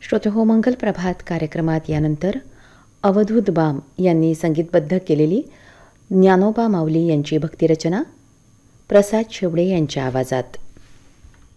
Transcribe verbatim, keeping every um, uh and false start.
श्रोतेहो, मंगल प्रभात कार्यक्रमात यानंतर अवधूत बाम यांनी संगीतबद्ध केलेली ज्ञानोबा माऊली यांची भक्तिरचना प्रसाद शेवडे यांच्या आवाजात.